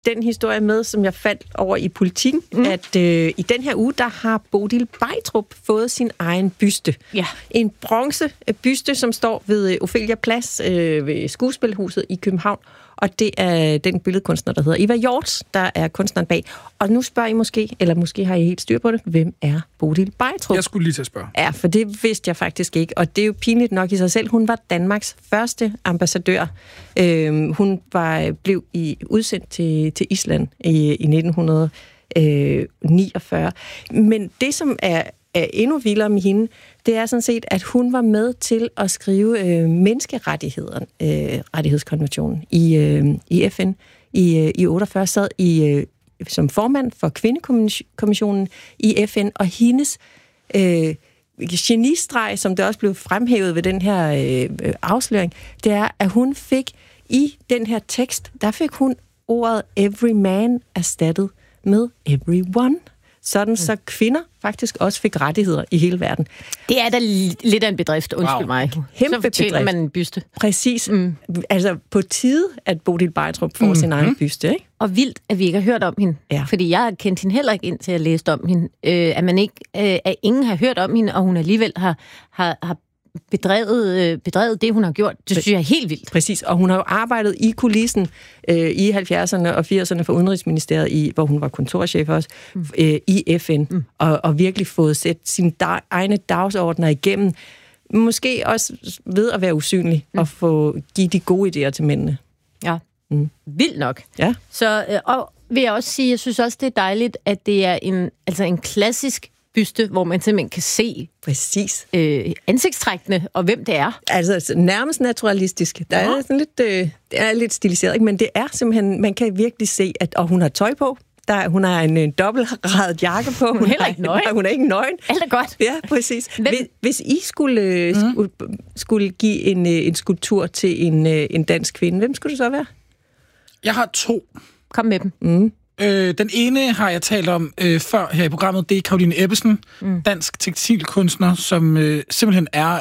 den historie med, som jeg faldt over i Politikken, at i den her uge, der har Bodil Beistrup fået sin egen byste. Ja. En bronzebyste, som står ved Ophelia Plads ved Skuespilhuset i København. Og det er den billedkunstner, der hedder Eva Hjorts, der er kunstneren bag. Og nu spørger I måske, eller måske har I helt styr på det, hvem er Bodil Beistrup? Jeg skulle lige til at spørge. Ja, for det vidste jeg faktisk ikke, og det er jo pinligt nok i sig selv. Hun var Danmarks første ambassadør. Hun blev udsendt til Island i 1949. Men det, som er endnu vildere med hende, det er sådan set, at hun var med til at skrive menneskerettighedskonventionen i FN i 48, sad som formand for kvindekommissionen i FN, og hendes genistreg, som det også blev fremhævet ved den her afsløring, det er, at hun fik i den her tekst, der fik hun ordet every man erstattet med everyone. Sådan så kvinder faktisk også fik rettigheder i hele verden. Det er da lidt af en bedrift, undskyld mig. Kæmpe så fortæller bedrift. man en byste. Præcis. Altså på tide, at Bodil Beistrup får sin egen byste, ikke? Og vildt, at vi ikke har hørt om hende. Ja. Fordi jeg har kendt hende heller ikke, indtil jeg læste om hende. At ingen har hørt om hende, og hun alligevel har bedrevet det, hun har gjort. Det synes jeg er helt vildt. Præcis, og hun har jo arbejdet i kulissen i 70'erne og 80'erne for Udenrigsministeriet, hvor hun var kontorchef også, i FN, og virkelig fået sat sine egne dagsordner igennem. Måske også ved at være usynlig og give de gode idéer til mændene. Ja, vildt nok. Ja. Så, og vil jeg også sige, jeg synes også, det er dejligt, at det er en klassisk byste, hvor man simpelthen kan se præcis ansigtstrækkene, og hvem det er. Altså nærmest naturalistisk. Der er sådan lidt, det er lidt stiliseret, ikke? Men det er simpelthen, man kan virkelig se, at og hun har tøj på. Hun har en dobbeltradet jakke på. Hun er heller ikke nøgen. Hun er ikke nøgen. Alt er godt. Ja, præcis. Hvis I skulle give en skulptur til en dansk kvinde, hvem skulle det så være? Jeg har 2. Kom med dem. Den ene har jeg talt om før her i programmet. Det er Caroline Ebbesen, dansk tekstilkunstner, som simpelthen er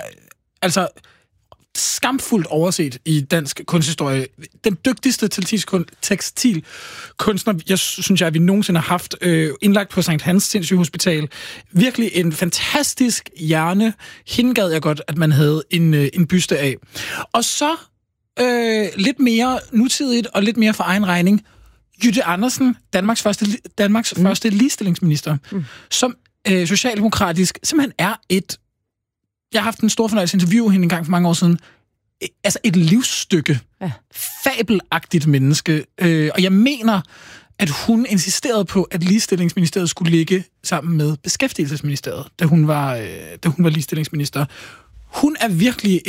skamfuldt overset i dansk kunsthistorie. Den dygtigste tekstilkunstner, jeg synes, vi nogensinde har haft, indlagt på Sankt Hans Sindssygehospital. Virkelig en fantastisk hjerne. Hende gad jeg godt, at man havde en byste af. Og så lidt mere nutidigt og lidt mere for egen regning, Jytte Andersen, Danmarks første ligestillingsminister, som socialdemokratisk simpelthen er jeg har haft en stor fornøjelse at interviewe hende en gang for mange år siden, altså et livsstykke, fabelagtigt menneske, og jeg mener, at hun insisterede på, at ligestillingsministeriet skulle ligge sammen med beskæftigelsesministeriet, da hun var ligestillingsminister. Hun er virkelig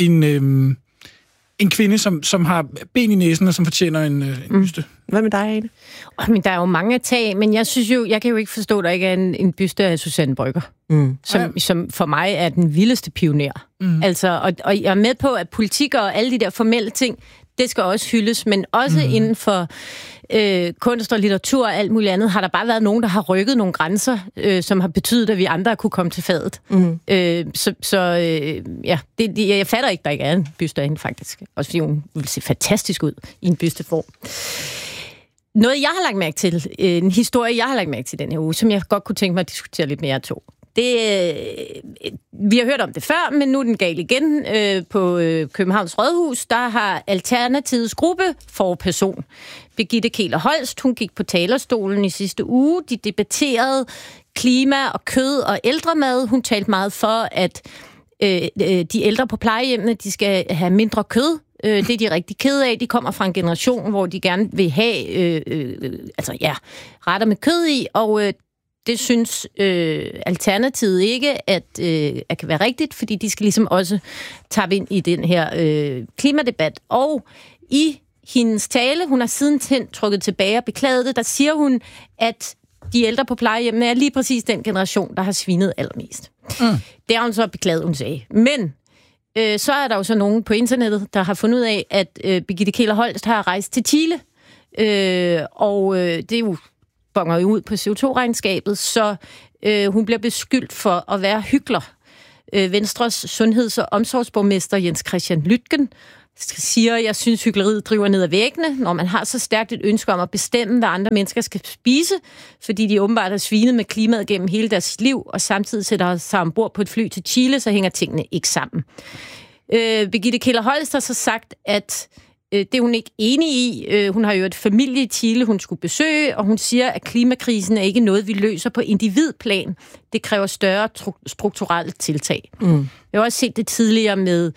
en kvinde, som har ben i næsen, og som fortjener en byste. Hvad med dig, Ane? Men der er jo mange at tage, men jeg kan jo ikke forstå, at der ikke er en byste af Susanne Brøgger, som for mig er den vildeste pioner. Altså, og jeg er med på, at politik og alle de der formelle ting, det skal også hyldes, men også inden for kunst og litteratur og alt muligt andet, har der bare været nogen, der har rykket nogle grænser, som har betydet, at vi andre kunne komme til fadet. Jeg fatter ikke, der ikke er en byste af hende, faktisk. Også fordi hun vil se fantastisk ud i en bysteform. Noget, jeg har lagt mærke til, en historie, jeg har lagt mærke til den her uge, som jeg godt kunne tænke mig at diskutere lidt mere af 2. Vi har hørt om det før, men nu er den gal igen. På Københavns Rådhus, der har Alternativets gruppeforperson, Birgitte Keeler Holst, hun gik på talerstolen i sidste uge. De debatterede klima og kød og ældremad. Hun talte meget for, at de ældre på plejehjemmene, de skal have mindre kød. Det er de rigtig kede af. De kommer fra en generation, hvor de gerne vil have retter med kød i, og det synes Alternativet ikke, at kan være rigtigt, fordi de skal ligesom også tappe ind i den her klimadebat. Og i hendes tale, hun har siden trukket tilbage og beklaget det, der siger hun, at de ældre på plejehjemmene er lige præcis den generation, der har svinet allermest. Det har hun så beklaget, hun sagde. Men så er der jo så nogen på internettet, der har fundet ud af, at Birgitte Keeler Holst har rejst til Chile, og det er jo bonger ud på CO2-regnskabet, så hun bliver beskyldt for at være hykler. Venstres sundheds- og omsorgsborgmester Jens Christian Lytgen siger, jeg synes, hykleriet driver ned ad væggene, når man har så stærkt et ønske om at bestemme, hvad andre mennesker skal spise, fordi de åbenbart har svinet med klimaet gennem hele deres liv, og samtidig sætter sig ombord på et fly til Chile, så hænger tingene ikke sammen. Birgitte Keller-Holst har så sagt, at det er hun ikke enig i. Hun har jo et familie i Chile, hun skulle besøge, og hun siger, at klimakrisen er ikke noget, vi løser på individplan. Det kræver større strukturelle tiltag. Jeg har også set det tidligere med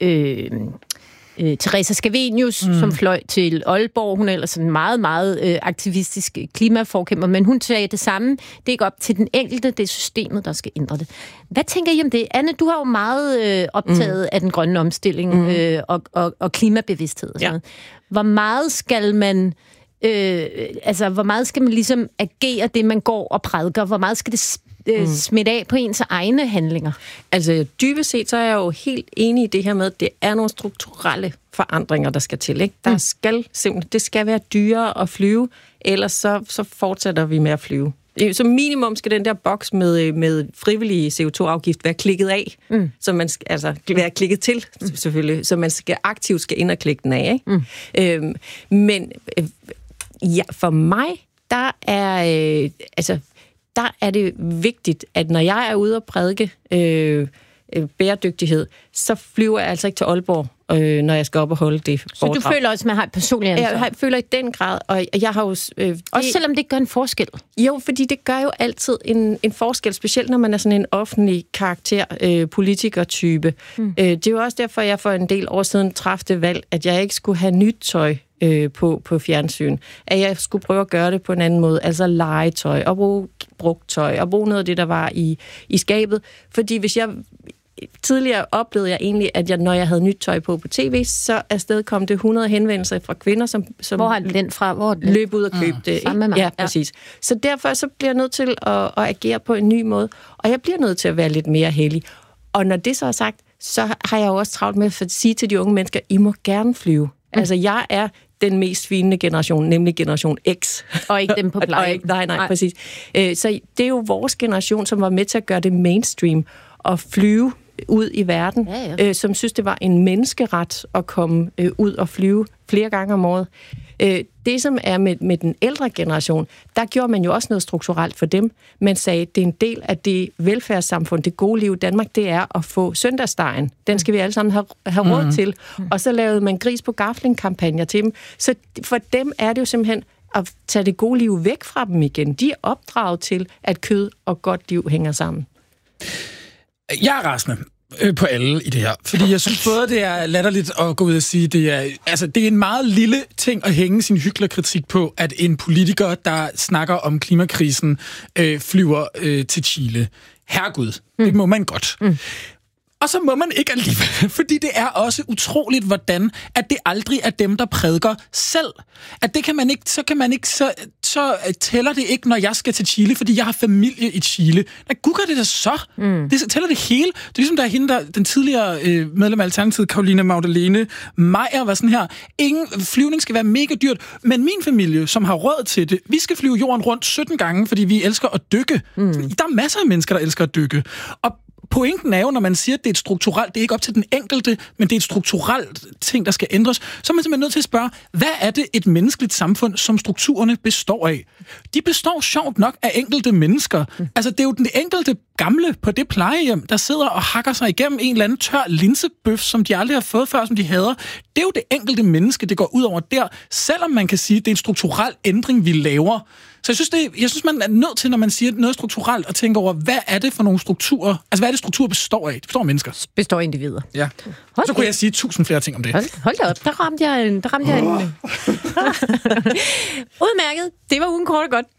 Teresa Scavenius, som fløj til Aalborg. Hun er ellers en meget, meget aktivistisk klimaforkæmper, men hun sagde det samme. Det er ikke op til den enkelte, det er systemet, der skal ændre det. Hvad tænker I om det? Anne, du har jo meget optaget af den grønne omstilling og klimabevidsthed. Og sådan noget. Hvor meget skal man... hvor meget skal man ligesom agere det, man går og prædiker? Hvor meget skal det smitte af på ens egne handlinger? Altså, dybest set, så er jeg jo helt enig i det her med, at det er nogle strukturelle forandringer, der skal til, ikke? Det skal være dyrere at flyve, ellers så fortsætter vi med at flyve. Som minimum skal den der boks med frivillig CO2-afgift være klikket af, så man skal være klikket til, selvfølgelig, så man aktivt skal ind og klikke den af, ikke? Men for mig, der er det vigtigt, at når jeg er ude og prædike bæredygtighed, så flyver jeg altså ikke til Aalborg, når jeg skal op og holde det foredrag. Så du føler også, at man har et personligt ansvar? Jeg føler i den grad, og jeg har jo... også selvom det ikke gør en forskel? Jo, fordi det gør jo altid en forskel, specielt når man er sådan en offentlig karakter, politikertype. Det er jo også derfor, jeg for en del år siden træffede valg, at jeg ikke skulle have nyt tøj på fjernsyn. At jeg skulle prøve at gøre det på en anden måde, altså legetøj og bruge brugt tøj og bruge noget af det, der var i skabet. Fordi hvis jeg... Tidligere oplevede jeg egentlig, at når jeg havde nyt tøj på tv, så afsted kom det 100 henvendelser fra kvinder, som hvor har den fra? Hvor løb ud og købte det. Sammen med mig. Ja, præcis. Så derfor så bliver jeg nødt til at agere på en ny måde, og jeg bliver nødt til at være lidt mere heldig. Og når det så er sagt, så har jeg jo også travlt med at sige til de unge mennesker, I må gerne flyve. Altså, jeg er den mest svinende generation, nemlig generation X. Og ikke dem på pleje. Nej, præcis. Så det er jo vores generation, som var med til at gøre det mainstream og flyve ud i verden, som synes, det var en menneskeret at komme ud og flyve flere gange om året. Det, som er med den ældre generation, der gjorde man jo også noget strukturelt for dem. Man sagde, det er en del af det velfærdssamfund, det gode liv i Danmark, det er at få søndagsdejen. Den skal vi alle sammen have råd til. Og så lavede man gris på gafling-kampagner til dem. Så for dem er det jo simpelthen at tage det gode liv væk fra dem igen. De er opdraget til, at kød og godt liv hænger sammen. Jeg er rasende på alle i det her, fordi jeg synes både, det er latterligt at gå ud og sige, det er en meget lille ting at hænge sin hyklerkritik på, at en politiker, der snakker om klimakrisen, flyver til Chile. Herregud, det må man godt. Og så må man ikke alligevel, fordi det er også utroligt, hvordan at det aldrig er dem, der prædiker selv. At det kan man ikke, så tæller det ikke, når jeg skal til Chile, fordi jeg har familie i Chile. Nej, gud gør det da så. Det tæller det hele. Det er ligesom, der er hende, den tidligere medlem af Alternativet, Caroline Magdalene Maier, var sådan her. Ingen flyvning skal være mega dyrt, men min familie, som har råd til det, vi skal flyve jorden rundt 17 gange, fordi vi elsker at dykke. Der er masser af mennesker, der elsker at dykke. Og pointen er jo, når man siger, at det er et strukturelt, det er ikke op til den enkelte, men det er et strukturelt ting, der skal ændres, så er man simpelthen nødt til at spørge, hvad er det et menneskeligt samfund, som strukturerne består af? De består sjovt nok af enkelte mennesker. Altså, det er jo den enkelte gamle på det plejehjem, der sidder og hakker sig igennem en eller anden tør linsebøf, som de aldrig har fået før, som de hader. Det er jo det enkelte menneske, det går ud over der, selvom man kan sige, at det er en strukturel ændring, vi laver. Så jeg synes, man er nødt til, når man siger noget strukturelt, at tænke over, hvad er det for nogle strukturer? Altså, hvad er det, strukturer består af? Det består af mennesker. Består af individer. Ja. Så kunne jeg sige 1000 flere ting om det. Hold da op, der ramte jeg en. Udmærket. Det var ugen kort og godt.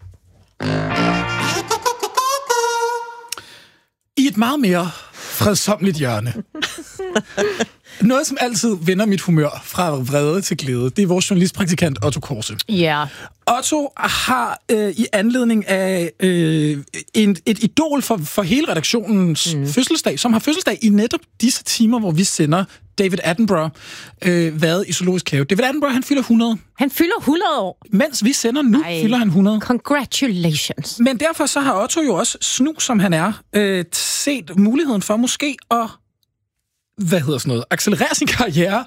I et meget mere fredsomligt hjørne. Noget, som altid vender mit humør fra vrede til glæde, det er vores journalistpraktikant Otto Korse. Ja. Otto har i anledning af et idol for hele redaktionens fødselsdag, som har fødselsdag i netop disse timer, hvor vi sender David Attenborough, været i Zoologisk Have. David Attenborough, han fylder 100. Han fylder 100 år. Mens vi sender nu, fylder han 100. Congratulations. Men derfor så har Otto jo også, snu som han er, set muligheden for måske at accelerere sin karriere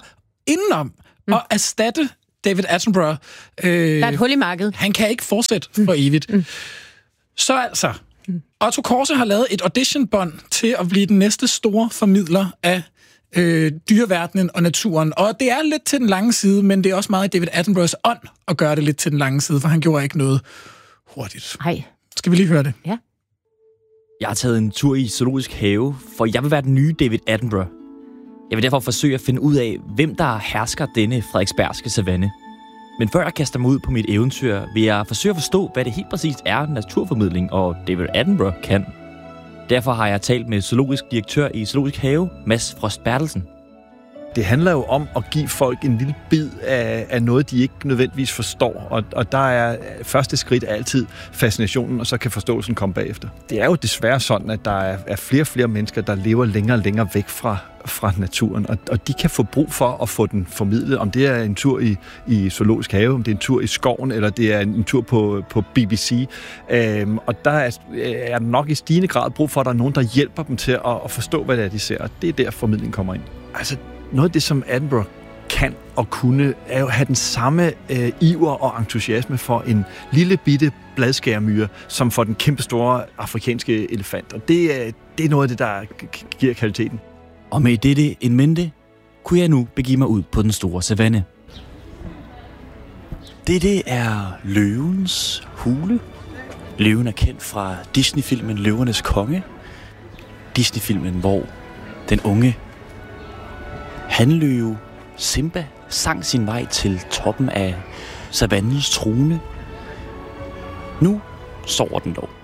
indenom og erstatte David Attenborough. Der er et hul i markedet. Han kan ikke fortsætte for evigt. Så altså, Otto Korse har lavet et auditionbånd til at blive den næste store formidler af dyreverdenen og naturen. Og det er lidt til den lange side, men det er også meget i David Attenboroughs ånd at gøre det lidt til den lange side, for han gjorde ikke noget hurtigt. Hej. Skal vi lige høre det? Ja. Jeg har taget en tur i Zoologisk Have, for jeg vil være den nye David Attenborough. Jeg vil derfor forsøge at finde ud af, hvem der hersker denne frederiksbergske savanne. Men før jeg kaster mig ud på mit eventyr, vil jeg forsøge at forstå, hvad det helt præcist er, naturformidling og David Attenborough kan. Derfor har jeg talt med zoologisk direktør i Zoologisk Have, Mads Frost Bertelsen. Det handler jo om at give folk en lille bid af noget, de ikke nødvendigvis forstår. Og der er første skridt altid fascinationen, og så kan forståelsen komme bagefter. Det er jo desværre sådan, at der er flere og flere mennesker, der lever længere og længere væk fra naturen. Og de kan få brug for at få den formidlet. Om det er en tur i Zoologisk Have, om det er en tur i skoven, eller det er en tur på BBC. Og der er nok i stigende grad brug for, at der er nogen, der hjælper dem til at forstå, hvad det er, de ser. Og det er der, formidlingen kommer ind. Altså, noget af det, som Attenborough kan og kunne, er jo at have den samme iver og entusiasme for en lille bitte bladskærmyre, som for den kæmpestore afrikanske elefant. Og det er noget af det, der giver kvaliteten. Og med dette in mente, kunne jeg nu begive mig ud på den store savanne. Dette er løvens hule. Løven er kendt fra Disney-filmen Løvernes Konge. Disney-filmen, hvor den unge hanløve Simba sang sin vej til toppen af savannens trone. Nu sover den dog.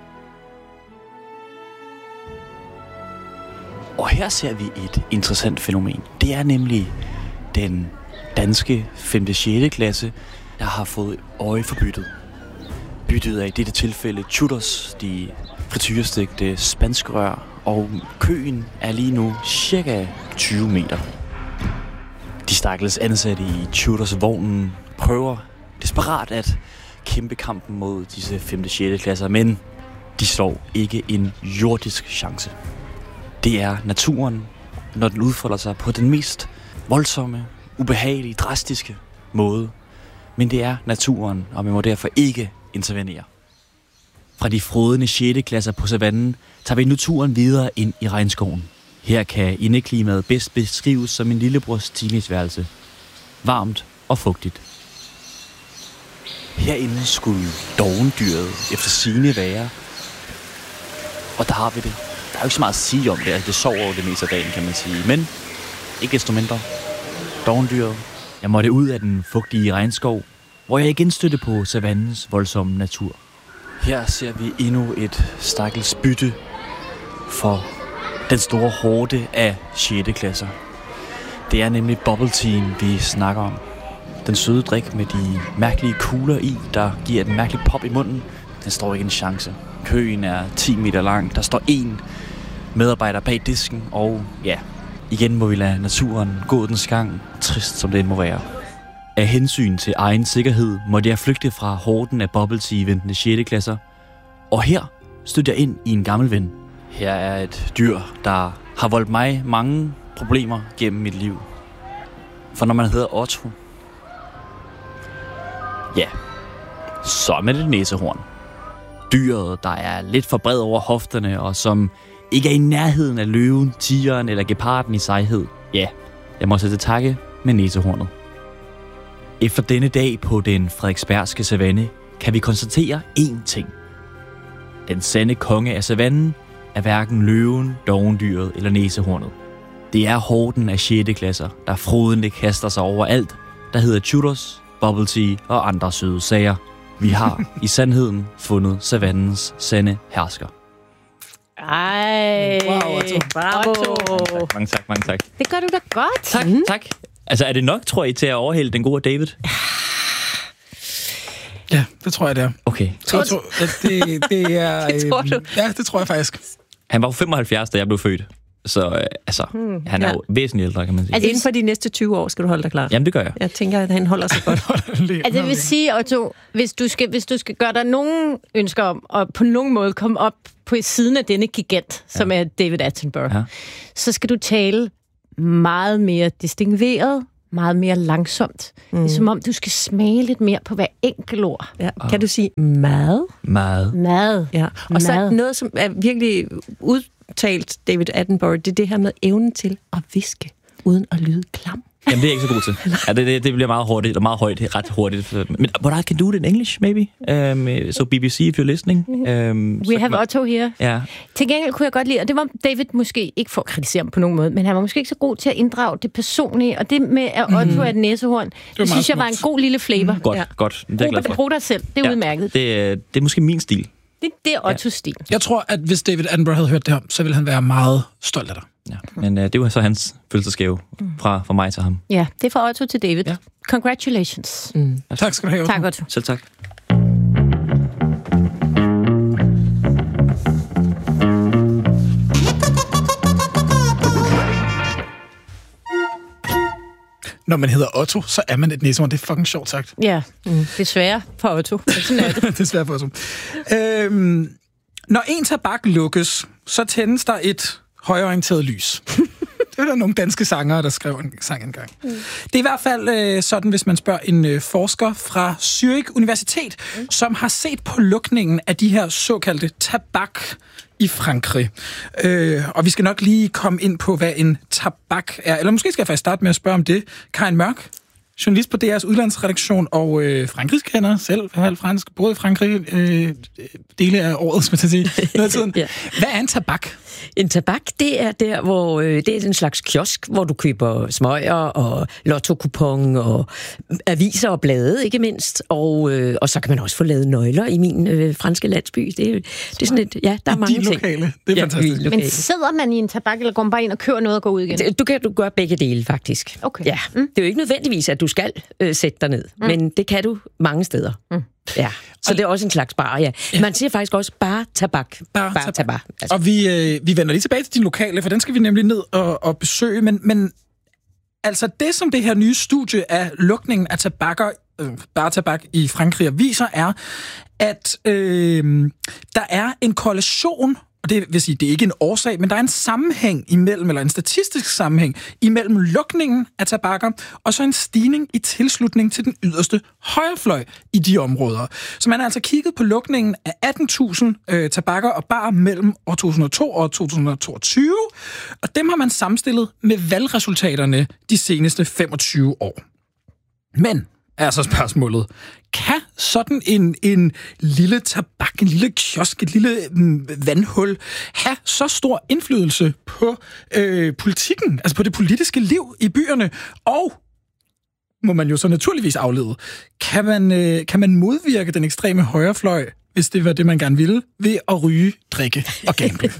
Og her ser vi et interessant fænomen. Det er nemlig den danske 5. og 6. klasse, der har fået øje for byttet. Byttet er i dette tilfælde churros, de frityrestegte spanskrør, og køen er lige nu cirka 20 meter. De stakkels ansatte i churros-vognen prøver desperat at kæmpe kampen mod disse 5. og 6. klasser, men de slår ikke en jordisk chance. Det er naturen, når den udfolder sig på den mest voldsomme, ubehagelige, drastiske måde. Men det er naturen, og man må derfor ikke intervenere. Fra de frådende 6. klasser på savannen tager vi nu turen videre ind i regnskoven. Her kan indeklimaet bedst beskrives som en lillebrors teenageværelse. Varmt og fugtigt. Herinde skulle dovendyret efter sigende være. Og der har vi det. Der er jo ikke så meget at sige om det. Altså, det sover jo det meste af dagen, kan man sige. Men ikke desto mindre. Dovendyret. Jeg måtte ud af den fugtige regnskov, hvor jeg igen stødte på savannens voldsomme natur. Her ser vi endnu et stakkels bytte for den store horde af 6. klasser. Det er nemlig bubble teen, vi snakker om. Den søde drik med de mærkelige kugler i, der giver et mærkeligt pop i munden. Den står ikke en chance. Køen er 10 meter lang. Der står en medarbejder bag disken, og ja, igen må vi lade naturen gå dens gang, trist som det må være. Af hensyn til egen sikkerhed måtte jeg flygte fra horden af bubble tea-ventende 6. klasser, og her stødte jeg ind i en gammel ven. Her er et dyr, der har voldt mig mange problemer gennem mit liv. For når man hedder Otto, ja, så er man et næsehorn. Dyret, der er lidt for bred over hofterne, og som ikke er i nærheden af løven, tigeren eller geparden i sejhed. Ja, jeg må sætte takke med næsehornet. Efter denne dag på den frederiksbergske savanne, kan vi konstatere én ting. Den sande konge af savannen er hverken løven, dovendyret eller næsehornet. Det er horden af 6. klasser, der frodende kaster sig over alt, der hedder churros, bubble tea og andre søde sager. Vi har i sandheden fundet savannens sande hersker. Ej, wow, Otto. Bravo. Mange tak. Det gør du da godt. Tak. Altså, er det nok, tror I, til at overhælde den gode David? Ja, det tror jeg, det er. Okay. Det er... Det tror du? Ja, det tror jeg faktisk. Han var jo 75, da jeg blev født. Så han er jo væsentligt ældre, kan man sige. Altså inden for de næste 20 år skal du holde dig klar. Jamen, det gør jeg. Jeg tænker, at han holder sig godt. Altså, jeg vil sige, Otto, hvis du skal gøre dig nogen ønsker om at på nogen måde komme op på siden af denne gigant, som er David Attenborough, så skal du tale meget mere distingveret, meget mere langsomt. Det er som om, du skal smage lidt mere på hver enkelt ord. Ja. Kan du sige mad? Mad. Ja. Og så noget, som er virkelig udtalt David Attenborough, det er det her med evnen til at viske, uden at lyde klam. Jamen, det er jeg ikke så god til. Ja, det bliver meget hurtigt, og meget højt, ret hurtigt. Men but I can do it in English, maybe? So BBC, if you're listening. We have Otto here. Ja. Til gengæld kunne jeg godt lide, og det var David måske ikke for at kritisere ham på nogen måde, men han var måske ikke så god til at inddrage det personlige, og det med, at Otto er et næsehorn, det synes jeg var en god lille flavor. Godt. Det er jeg glad for. Brug dig selv, det er udmærket. Det er måske min stil. Det er Ottos stil. Jeg tror, at hvis David Attenborough havde hørt det her, så ville han være meget stolt af dig. Ja. Men det var så hans fødselsdagsgave fra mig til ham. Ja, det er fra Otto til David. Ja. Congratulations. Tak skal du have, Otto. Tak, Otto. Selv tak. Når man hedder Otto, så er man et næsehorn. Det er fucking sjovt sagt. Ja, desværre for Otto. Sådan er det. Desværre for Otto. Når en tabak lukkes, så tændes der et højreorienteret lys. Det var der nogle danske sangere, der skrev en sang engang. Det er i hvert fald sådan, hvis man spørger en forsker fra Zürich Universitet, som har set på lukningen af de her såkaldte tabak i Frankrig. Og vi skal nok lige komme ind på, hvad en tabak er. Eller måske skal jeg faktisk starte med at spørge om det. Karin Mørk, journalist på DR's udlandsredaktion og franskrigskenner selv, fransk, boet i Frankrig dele af året, skal man sige. Noget tiden. Ja. Hvad er en tabak? En tabak, det er der, hvor det er en slags kiosk, hvor du køber smøger og lottokupon og aviser og blade, ikke mindst. Og så kan man også få lavet nøgler i min franske landsby. Det er sådan et, ja, der er mange ting. Lokale. Det er fantastisk. Men sidder man i en tabak, eller går man bare ind og kører noget og går ud igen? Du gør begge dele, faktisk. Okay. Ja. Det er jo ikke nødvendigvis, at du skal sætte dig ned, men det kan du mange steder. Ja, så det er også en slags bar, ja. Man siger faktisk også bare tabak. Bare tabak. Altså. Og vi vender lige tilbage til din lokale, for den skal vi nemlig ned og besøge, men altså det, som det her nye studie af lukningen af bare tabak i Frankrig viser, er, at der er en korrelation, og det vil sige, det er ikke en årsag, men der er en sammenhæng imellem, eller en statistisk sammenhæng imellem lukningen af tabakker, og så en stigning i tilslutning til den yderste højrefløj i de områder. Så man har altså kigget på lukningen af 18.000 tabakker og barer mellem år 2002 og 2022, og dem har man samstillet med valgresultaterne de seneste 25 år. Men er så spørgsmålet, kan sådan en lille tabak, en lille kiosk, et lille vandhul have så stor indflydelse på politikken, altså på det politiske liv i byerne? Og må man jo så naturligvis aflede, kan man modvirke den ekstreme højrefløj, hvis det var det, man gerne ville, ved at ryge, drikke og gamble?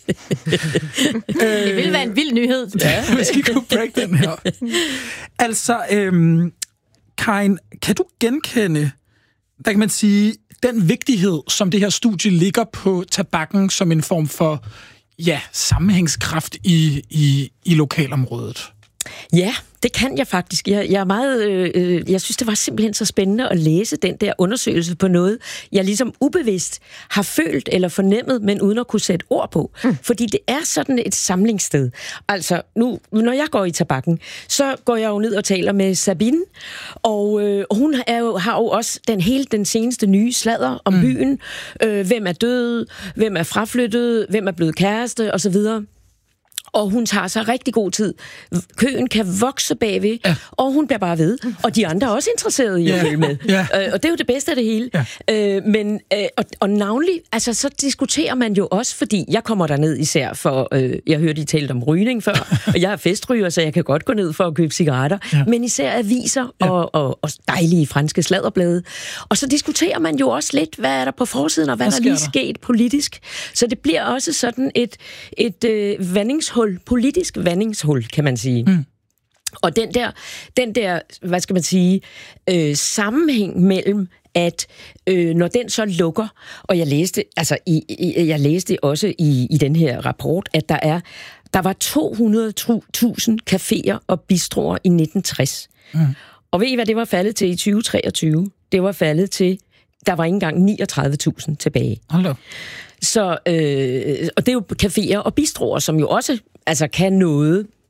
Det ville være en vild nyhed. Ja, hvis vi kunne break den her. Altså, Karin, kan du genkende, hvad kan man sige, den vigtighed, som det her studie ligger på tabakken som en form for sammenhængskraft i lokalområdet? Ja, det kan jeg faktisk. Jeg er meget, jeg synes, det var simpelthen så spændende at læse den der undersøgelse på noget, jeg ligesom ubevidst har følt eller fornemmet, men uden at kunne sætte ord på. Fordi det er sådan et samlingssted. Altså, nu, når jeg går i tabakken, så går jeg jo ned og taler med Sabine, og hun har jo også den seneste nye sladder om byen. Hvem er død, hvem er fraflyttet, hvem er blevet kæreste, osv. Og hun tager sig rigtig god tid. Køen kan vokse bagved, og hun bliver bare ved. Og de andre er også interesserede i at følge med. Og det er jo det bedste af det hele. Og navnlig, altså så diskuterer man jo også, fordi jeg kommer derned især for, jeg hørte, I talte om rygning før, og jeg er festryger, så jeg kan godt gå ned for at købe cigaretter, men især aviser og dejlige franske sladderblade. Og så diskuterer man jo også lidt, hvad er der på forsiden, og hvad der lige sket politisk. Så det bliver også sådan et vandingshul, politisk vandingshul, kan man sige. Og den der, hvad skal man sige, sammenhæng mellem, at når den så lukker, og jeg læste også i den her rapport, at der var 200.000 caféer og bistroer i 1960. Og ved I, hvad det var faldet til i 2023? Det var faldet til, der var ikke engang 39.000 tilbage. Hold da. Så, og det er jo caféer og bistroer, som jo også kan noget.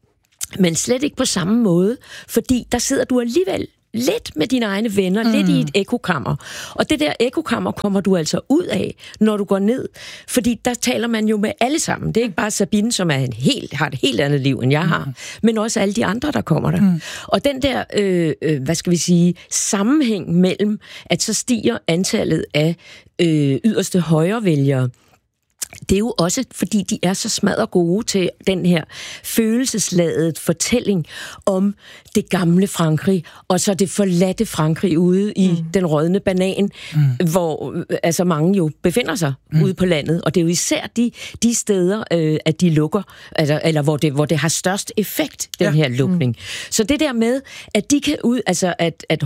Men slet ikke på samme måde, fordi der sidder du alligevel lidt med dine egne venner, lidt i et ekokammer. Og det der ekokammer kommer du altså ud af, når du går ned. Fordi der taler man jo med alle sammen. Det er ikke bare Sabine, som har et helt andet liv, end jeg har, men også alle de andre, der kommer der. Og den der, sammenhæng mellem, at så stiger antallet af yderste højrevælgere, det er jo også, fordi de er så smadret gode til den her følelsesladet fortælling om det gamle Frankrig, og så det forladte Frankrig ude i den rådne banan, hvor altså mange jo befinder sig ude på landet. Og det er jo især de steder, at de lukker, eller hvor det har størst effekt, den her lukning. Så det der med, at de kan ud, altså at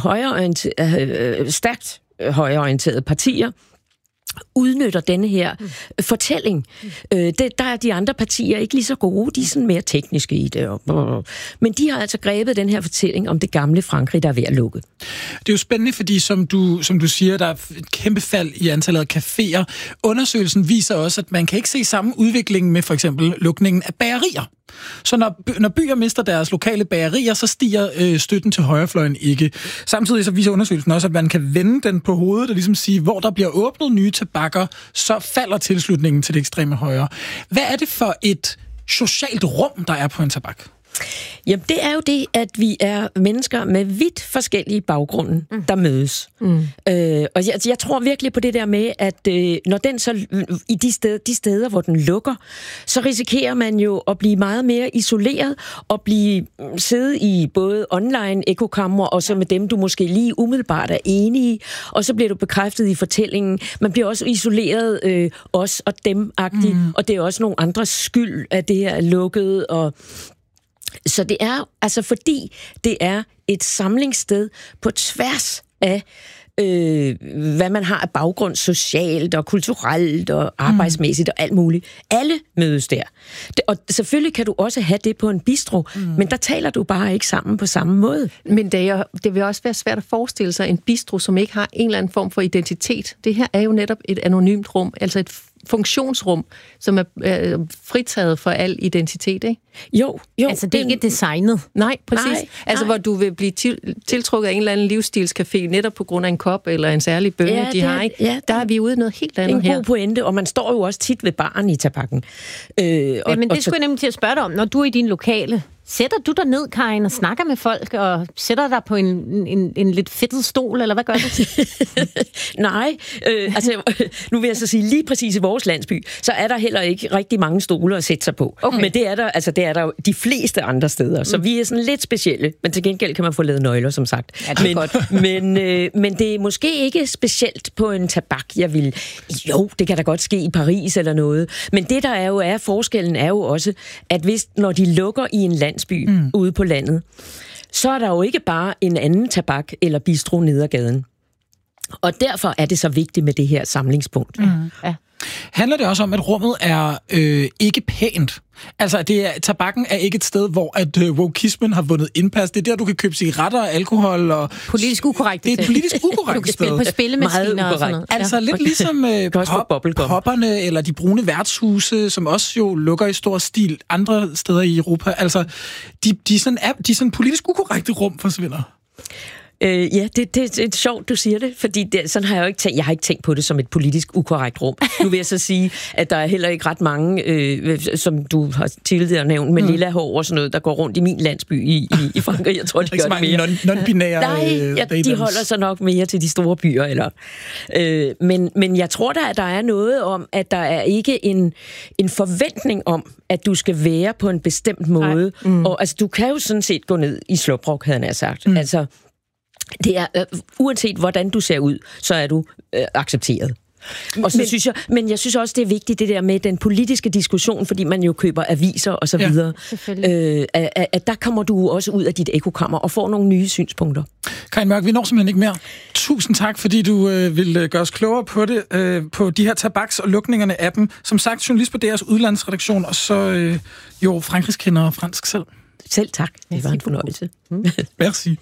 stærkt højreorienterede partier udnytter denne her fortælling. Der er de andre partier ikke lige så gode, de er sådan mere tekniske i det. Men de har altså grebet den her fortælling om det gamle Frankrig, der er ved at lukke. Det er jo spændende, fordi som du siger, der er et kæmpe fald i antallet af caféer. Undersøgelsen viser også, at man kan ikke se samme udvikling med for eksempel lukningen af bagerier. Så når byer mister deres lokale bagerier, så stiger støtten til højrefløjen ikke. Samtidig så viser undersøgelsen også, at man kan vende den på hovedet og ligesom sige, hvor der bliver åbnet nye tabakker, så falder tilslutningen til det ekstreme højre. Hvad er det for et socialt rum, der er på en tabak? Jamen, det er jo det, at vi er mennesker med vidt forskellige baggrunde, der mødes. Og jeg tror virkelig på det der med, at når den så i de steder, hvor den lukker, så risikerer man jo at blive meget mere isoleret og sidde i både online ekokammer og så med dem, du måske lige umiddelbart er enige i, og så bliver du bekræftet i fortællingen. Man bliver også isoleret os og dem-agtigt, og det er også nogle andres skyld, at det her er lukket, og så det er, altså fordi det er et samlingssted på tværs af, hvad man har af baggrund socialt og kulturelt og arbejdsmæssigt og alt muligt. Alle mødes der. Og selvfølgelig kan du også have det på en bistro, men der taler du bare ikke sammen på samme måde. Men det vil også være svært at forestille sig en bistro, som ikke har en eller anden form for identitet. Det her er jo netop et anonymt rum, altså et funktionsrum, som er fritaget for al identitet, ikke? Jo. Altså, det er ikke designet. Nej, præcis. Altså, hvor du vil blive tiltrukket af en eller anden livsstilscafé, netop på grund af en kop eller en særlig bønne, de har, ikke? Ja, der er vi ude i noget helt andet her. En god pointe, og man står jo også tit ved baren i tabakken. Men det skulle jeg nemlig til at spørge dig om. Når du er i din lokale, sætter du dig ned, Karin, og snakker med folk, og sætter dig på en lidt fedtet stol, eller hvad gør du? Nej, nu vil jeg så sige, lige præcis i vores landsby, så er der heller ikke rigtig mange stoler at sætte sig på. Okay. Men det er der jo de fleste andre steder, så vi er sådan lidt specielle, men til gengæld kan man få lavet nøgler, som sagt. Ja, det er godt. Men det er måske ikke specielt på en tabak, jo, det kan da godt ske i Paris eller noget, men det der er forskellen er jo også, at når de lukker i en landsby ude på landet, så er der jo ikke bare en anden tabak eller bistro ned ad gaden. Og derfor er det så vigtigt med det her samlingspunkt. Ja. Handler det også om, at rummet er ikke pænt? Altså, tabakken er ikke et sted, hvor at wokismen har vundet indpas. Det er der, du kan købe cigaretter og alkohol og... Politisk ukorrekt. Det er et politisk ukorrekt sted. Du kan spille på spillemaskiner og sådan noget. Altså, lidt ligesom popperne eller de brune værtshuse, som også jo lukker i stor stil andre steder i Europa. Altså, de er sådan politisk ukorrekte rum forsvinder. Ja, det er sjovt, du siger det, fordi sådan har jeg har ikke tænkt på det som et politisk ukorrekt rum. Nu vil jeg så sige, at der er heller ikke ret mange, som du har tidligere nævnt, med lilla hår og sådan noget, der går rundt i min landsby i Frankrig. Jeg tror, de gør det mere. Non-binære Nej, de holder sig nok mere til de store byer. Eller. Men jeg tror da, at der er noget om, at der er ikke en forventning om, at du skal være på en bestemt måde. Og altså, du kan jo sådan set gå ned i sluprok, havde han sagt. Altså, det er, uanset hvordan du ser ud, så er du accepteret. Og så jeg synes også, det er vigtigt, det der med den politiske diskussion, fordi man jo køber aviser og så videre. At der kommer du også ud af dit ekokammer og får nogle nye synspunkter. Karin Mørk, vi når simpelthen ikke mere. Tusind tak, fordi du vil gøre os klogere på det, på de her tabaks- og lukningerne af dem. Som sagt, journalist på deres udlandsredaktion, og så jo frankrigskender og fransk selv. Selv tak. Det var en fornøjelse. Merci.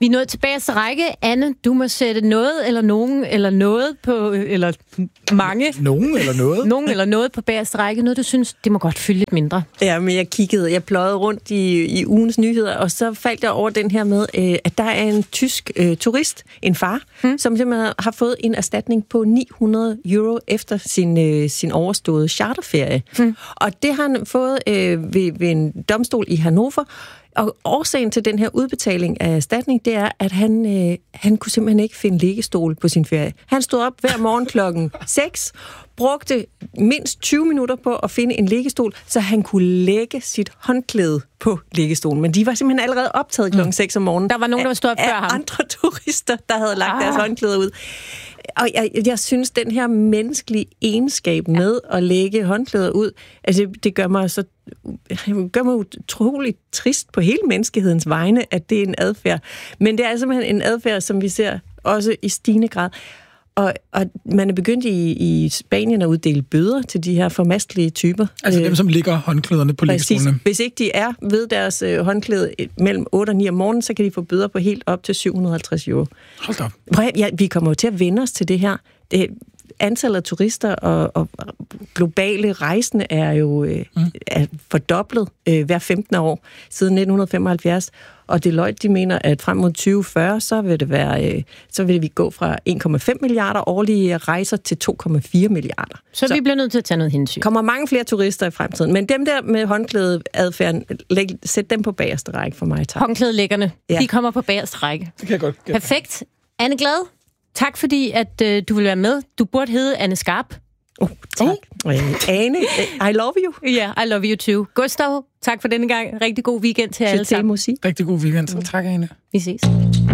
Vi er nået tilbage til række. Anne, du må sætte noget eller nogen eller noget på, eller mange. Nogen eller noget? Nogen eller noget på bagerste række. Noget, du synes, det må godt fylde lidt mindre. Ja, men jeg pløjede rundt i ugens nyheder, og så faldt jeg over den her med, at der er en tysk turist, en far, som simpelthen har fået en erstatning på 900 euro efter sin overståede charterferie. Og det har han fået ved en domstol i Hannover. Og årsagen til den her udbetaling af erstatning, det er, at han kunne simpelthen ikke finde liggestol på sin ferie. Han stod op hver morgen klokken 6, brugte mindst 20 minutter på at finde en liggestol, så han kunne lægge sit håndklæde på liggestolen. Men de var simpelthen allerede optaget klokken 6 om morgenen. Der var nogen, der var stået op før ham. Andre turister, der havde lagt deres håndklæder ud. Og jeg synes, den her menneskelige egenskab med at lægge håndklæder ud, altså det gør mig utroligt trist på hele menneskehedens vegne, at det er en adfærd. Men det er simpelthen en adfærd, som vi ser også i stigende grad. Og man er begyndt i Spanien at uddele bøder til de her formastelige typer. Altså dem, som ligger håndklæderne på liggestolene. Hvis ikke de er ved deres håndklæde mellem 8 og 9 om morgenen, så kan de få bøder på helt op til 750 euro. Hold da op. Vi kommer jo til at vende os til det her. Antallet af turister og globale rejsende er jo er fordoblet hver 15 år siden 1975. Og Deloitte, de mener, at frem mod 2040, så vil vi gå fra 1,5 milliarder årlige rejser til 2,4 milliarder. Så vi bliver nødt til at tage noget hensyn. Kommer mange flere turister i fremtiden. Men dem der med håndklædeadfærden, sæt dem på bagerste række for mig, tak. Håndklædelæggerne, de kommer på bagerste række. Det kan jeg godt. Perfekt. Anne Glad, tak fordi, at du vil være med. Du burde hedde Anne Skarp. Tak. Ane, I love you. Ja, I love you too. Gustav, tak for denne gang. Rigtig god weekend til alle sammen. Rigtig god weekend. Tak, Ane. Vi ses.